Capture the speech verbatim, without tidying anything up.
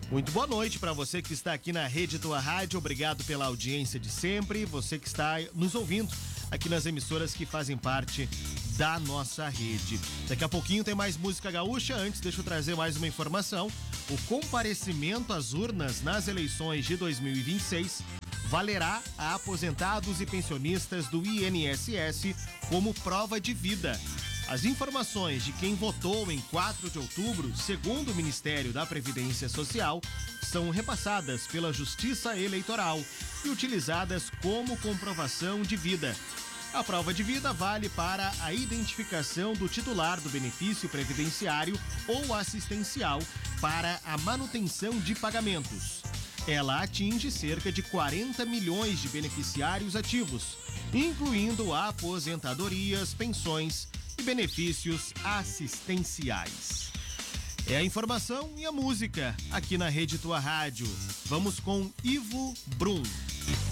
Muito boa noite para você que está aqui na Rede Tua Rádio, obrigado pela audiência de sempre, você que está nos ouvindo aqui nas emissoras que fazem parte da nossa rede. Daqui a pouquinho tem mais música gaúcha, antes deixa eu trazer mais uma informação. O comparecimento às urnas nas eleições de dois mil e vinte e seis valerá a aposentados e pensionistas do I N S S como prova de vida. As informações de quem votou em quatro de outubro, segundo o Ministério da Previdência Social, são repassadas pela Justiça Eleitoral e utilizadas como comprovação de vida. A prova de vida vale para a identificação do titular do benefício previdenciário ou assistencial para a manutenção de pagamentos. Ela atinge cerca de quarenta milhões de beneficiários ativos, incluindo aposentadorias, pensões e benefícios assistenciais. É a informação e a música aqui na Rede Tua Rádio. Vamos com Ivo Brum.